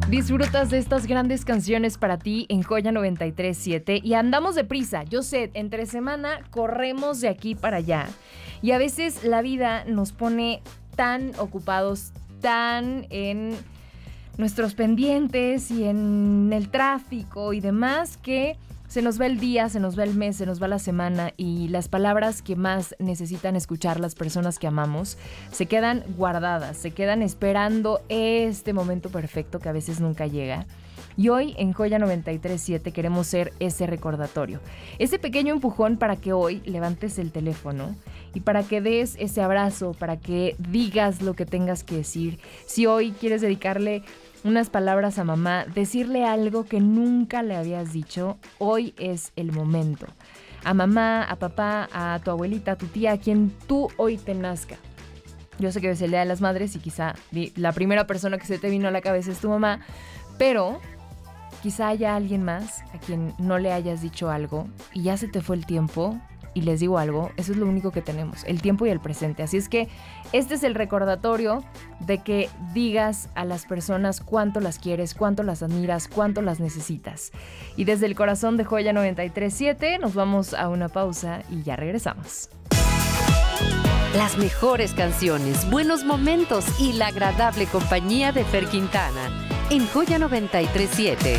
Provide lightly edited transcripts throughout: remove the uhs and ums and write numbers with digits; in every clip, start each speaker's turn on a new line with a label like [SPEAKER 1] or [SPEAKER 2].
[SPEAKER 1] Disfrutas de estas grandes canciones para ti en Joya 93.7 y andamos deprisa. Yo sé, entre semana corremos de aquí para allá y a veces la vida nos pone tan ocupados, tan en nuestros pendientes y en el tráfico y demás que se nos va el día, se nos va el mes, se nos va la semana y las palabras que más necesitan escuchar las personas que amamos se quedan guardadas, se quedan esperando este momento perfecto que a veces nunca llega. Y hoy en Joya 93.7 queremos ser ese recordatorio, ese pequeño empujón para que hoy levantes el teléfono y para que des ese abrazo, para que digas lo que tengas que decir. Si hoy quieres dedicarle unas palabras a mamá, decirle algo que nunca le habías dicho, hoy es el momento. A mamá, a papá, a tu abuelita, a tu tía, a quien tú hoy te nazca. Yo sé que es el Día de las Madres y quizá la primera persona que se te vino a la cabeza es tu mamá, pero quizá haya alguien más a quien no le hayas dicho algo y ya se te fue el tiempo. Y les digo algo, eso es lo único que tenemos, el tiempo y el presente. Así es que este es el recordatorio de que digas a las personas cuánto las quieres, cuánto las admiras, cuánto las necesitas. Y desde el corazón de Joya 93.7 nos vamos a una pausa y ya regresamos.
[SPEAKER 2] Las mejores canciones, buenos momentos y la agradable compañía de Fer Quintana en Joya 93.7.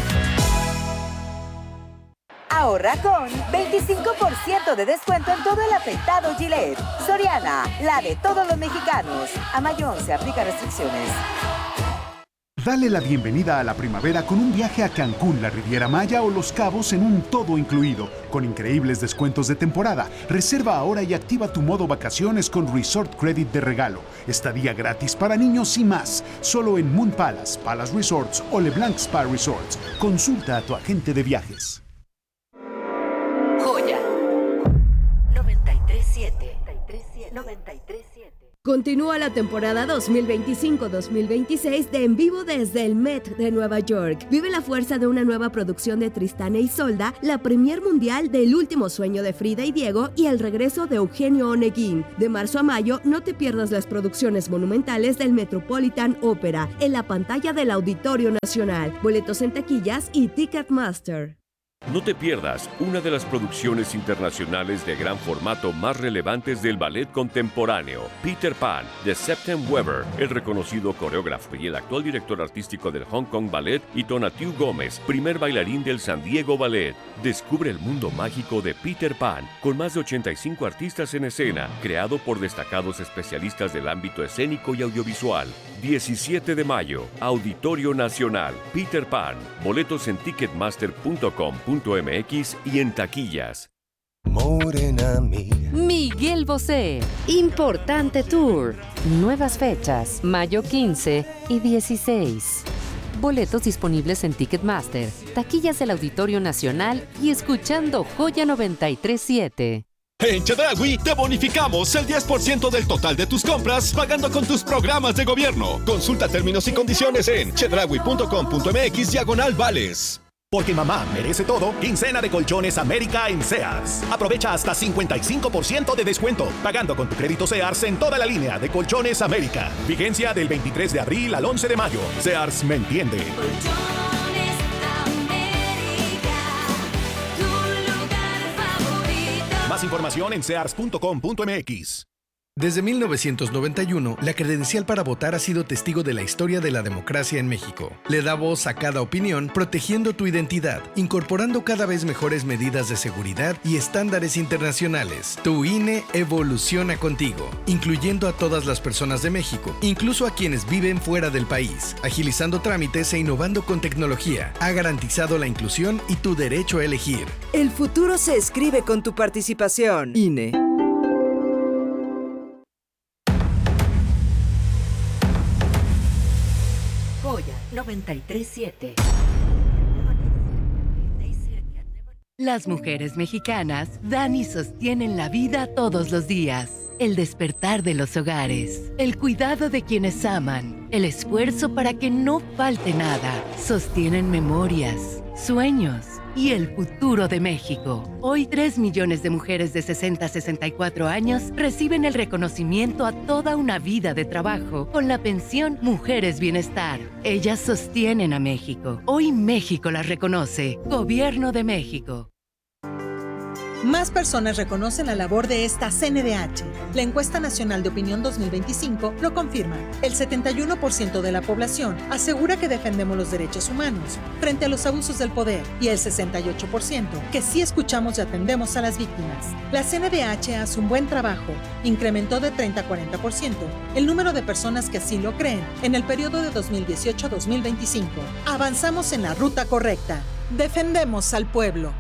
[SPEAKER 3] Ahorra con 25% de descuento en todo el afeitado Gillette. Soriana, la de todos los mexicanos. A mayo se aplica restricciones.
[SPEAKER 4] Dale la bienvenida a la primavera con un viaje a Cancún, la Riviera Maya o Los Cabos en un todo incluido, con increíbles descuentos de temporada. Reserva ahora y activa tu modo vacaciones con Resort Credit de regalo. Estadía gratis para niños y más. Solo en Moon Palace, Palace Resorts o LeBlanc Spa Resorts. Consulta a tu agente de viajes.
[SPEAKER 2] Joya 93.7.
[SPEAKER 5] Continúa la temporada 2025-2026 de En Vivo desde el Met de Nueva York. Vive la fuerza de una nueva producción de Tristán e Isolda, la premier mundial del último sueño de Frida y Diego y el regreso de Eugenio Oneguín. De marzo a mayo, no te pierdas las producciones monumentales del Metropolitan Opera en la pantalla del Auditorio Nacional. Boletos en taquillas y Ticketmaster.
[SPEAKER 6] No te pierdas una de las producciones internacionales de gran formato más relevantes del ballet contemporáneo, Peter Pan, de Septem Weber, el reconocido coreógrafo y el actual director artístico del Hong Kong Ballet, y Tonatiuh Gómez, primer bailarín del San Diego Ballet. Descubre el mundo mágico de Peter Pan, con más de 85 artistas en escena, creado por destacados especialistas del ámbito escénico y audiovisual. 17 de mayo, Auditorio Nacional, Peter Pan. Boletos en ticketmaster.com.mx y en taquillas.
[SPEAKER 7] Morena mía.
[SPEAKER 2] Miguel Bosé, Importante Tour. Nuevas fechas, mayo 15 y 16. Boletos disponibles en Ticketmaster, taquillas del Auditorio Nacional y escuchando Joya 93.7.
[SPEAKER 8] En Chedraui te bonificamos el 10% del total de tus compras pagando con tus programas de gobierno. Consulta términos y condiciones en chedraui.com.mx/vales.
[SPEAKER 9] Porque mamá merece todo, quincena de Colchones América en Sears. Aprovecha hasta 55% de descuento, pagando con tu crédito Sears en toda la línea de Colchones América. Vigencia del 23 de abril al 11 de mayo. Sears me entiende.
[SPEAKER 10] Colchones América, tu lugar favorito.
[SPEAKER 9] Más información en sears.com.mx.
[SPEAKER 11] Desde 1991, la credencial para votar ha sido testigo de la historia de la democracia en México. Le da voz a cada opinión, protegiendo tu identidad, incorporando cada vez mejores medidas de seguridad y estándares internacionales. Tu INE evoluciona contigo, incluyendo a todas las personas de México, incluso a quienes viven fuera del país, agilizando trámites e innovando con tecnología. Ha garantizado la inclusión y tu derecho a elegir.
[SPEAKER 3] El futuro se escribe con tu participación.
[SPEAKER 11] INE.
[SPEAKER 2] Joya 93.7. Las mujeres mexicanas dan y sostienen la vida todos los días. El despertar de los hogares, el cuidado de quienes aman, el esfuerzo para que no falte nada. Sostienen memorias, sueños,
[SPEAKER 12] y el futuro de México. Hoy 3 millones de mujeres de 60 a 64 años reciben el reconocimiento a toda una vida de trabajo con la pensión Mujeres Bienestar. Ellas sostienen a México. Hoy México las reconoce. Gobierno de México.
[SPEAKER 13] Más personas reconocen la labor de esta CNDH. La encuesta nacional de opinión 2025 lo confirma. El 71% de la población asegura que defendemos los derechos humanos frente a los abusos del poder y el 68% que sí escuchamos y atendemos a las víctimas. La CNDH hace un buen trabajo. Incrementó de 30 a 40% el número de personas que así lo creen en el periodo de 2018 a 2025. Avanzamos en la ruta correcta. Defendemos al pueblo.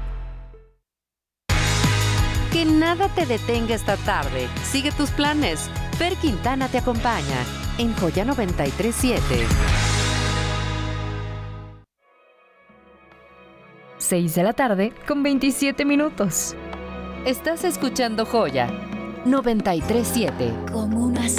[SPEAKER 2] Que nada te detenga esta tarde. Sigue tus planes. Fer Quintana te acompaña en Joya 93.7.
[SPEAKER 1] 6 de la tarde con 27 minutos.
[SPEAKER 2] Estás escuchando Joya 93.7.
[SPEAKER 10] Como una